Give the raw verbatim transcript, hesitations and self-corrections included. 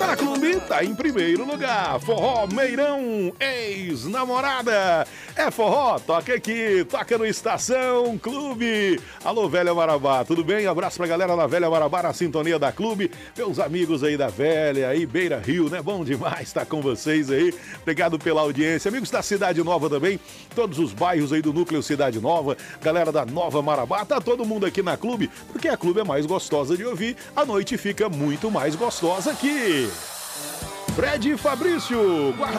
na Clube tá em primeiro lugar. Forró Meirão, ex-namorada. É forró, toca aqui, toca no Estação Clube. Alô, Velha Marabá, tudo bem? Abraço pra galera da Velha Marabá na sintonia da Clube. Meus amigos aí da Velha, aí Beira Rio, né? Bom demais estar com vocês aí. Obrigado pela audiência. Amigos da Cidade Nova também, todos os bairros aí do Núcleo Cidade Nova, galera da Nova Marabá, tá todo mundo aqui na Clube, porque a Clube é mais gostosa de ouvir, a noite fica muito mais gostosa aqui. Fred Fabrício, guarda